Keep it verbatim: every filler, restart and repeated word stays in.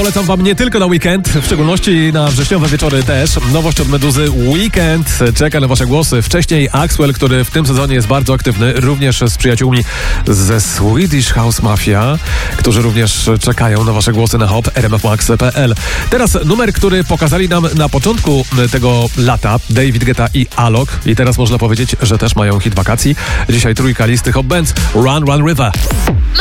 polecam wam nie tylko na weekend, w szczególności na wrześniowe wieczory też. Nowość od Meduzy Weekend czeka na wasze głosy. Wcześniej Axwell, który w tym sezonie jest bardzo aktywny, również z przyjaciółmi ze Swedish House Mafia, którzy również czekają na wasze głosy na hop r m f max kropka p l. Teraz numer, który pokazali nam na początku tego lata, David Guetta i Alok. I teraz można powiedzieć, że też mają hit wakacji. Dzisiaj trójka listy Hot Bands, Run Run River.